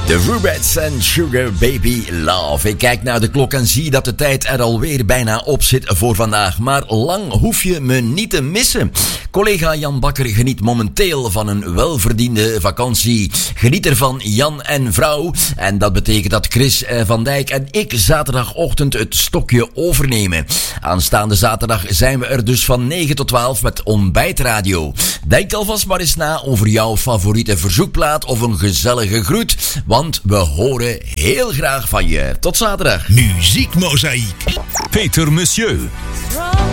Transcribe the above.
De Rubettes en Sugar Baby Love. Ik kijk naar de klok en zie dat de tijd er alweer bijna op zit voor vandaag. Maar lang hoef je me niet te missen. Collega Jan Bakker geniet momenteel van een welverdiende vakantie. Geniet ervan, Jan en vrouw. En dat betekent dat Chris van Dijk en ik zaterdagochtend het stokje overnemen. Aanstaande zaterdag zijn we er dus van 9 tot 12 met Ontbijtradio. Denk alvast maar eens na over jouw favoriete verzoekplaat of een gezellige groet. Want we horen heel graag van je. Tot zaterdag. Muziekmozaïek. Peter Monsieur.